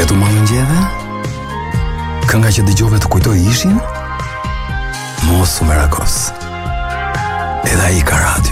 E tu ma mëngjeve? Kënga që dëgjove të kujtoj ishin? Mos u merakos. Edhe ai ka radhë.